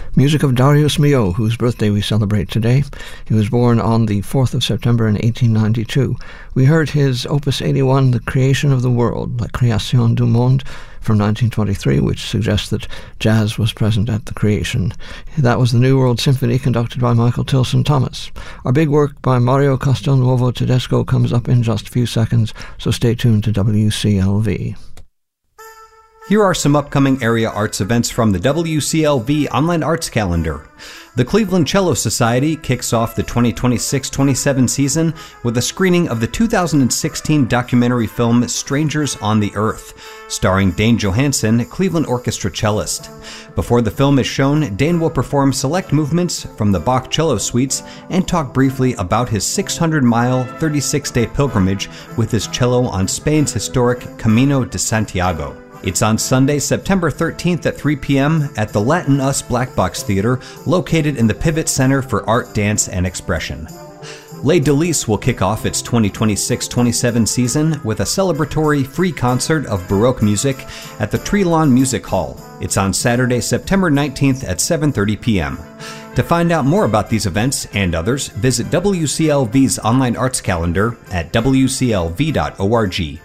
Music of Darius Milhaud, whose birthday we celebrate today. He was born on the 4th of September in 1892. We heard his Opus 81, The Creation of the World, La Création du Monde, from 1923, which suggests that jazz was present at the creation. That was the New World Symphony, conducted by Michael Tilson Thomas. Our big work by Mario Castelnuovo Tedesco comes up in just a few seconds, so stay tuned to WCLV. Here are some upcoming area arts events from the WCLV Online Arts Calendar. The Cleveland Cello Society kicks off the 2026-27 season with a screening of the 2016 documentary film Strangers on the Earth, starring Dane Johansen, Cleveland Orchestra cellist. Before the film is shown, Dane will perform select movements from the Bach cello suites and talk briefly about his 600-mile, 36-day pilgrimage with his cello on Spain's historic Camino de Santiago. It's on Sunday, September 13th at 3 p.m. at the Latin Us Black Box Theater, located in the Pivot Center for Art, Dance, and Expression. Les Délices will kick off its 2026-27 season with a celebratory free concert of Baroque music at the Trelon Music Hall. It's on Saturday, September 19th at 7:30 p.m. To find out more about these events and others, visit WCLV's online arts calendar at wclv.org.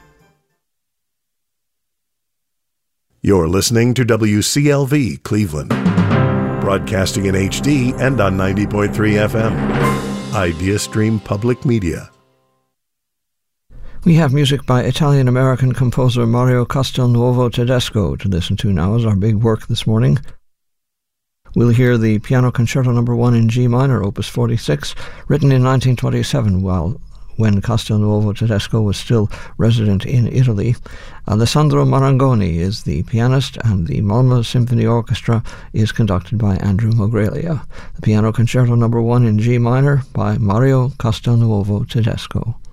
You're listening to WCLV Cleveland, broadcasting in HD and on 90.3 FM. IdeaStream Public Media. We have music by Italian-American composer Mario Castelnuovo Tedesco to listen to now as our big work this morning. We'll hear the Piano Concerto No. 1 in G minor, Opus 46, written in 1927 when Castelnuovo Tedesco was still resident in Italy. Alessandro Marangoni is the pianist, and the Malmö Symphony Orchestra is conducted by Andrew Mogrelia. The Piano Concerto No. 1 in G minor by Mario Castelnuovo Tedesco.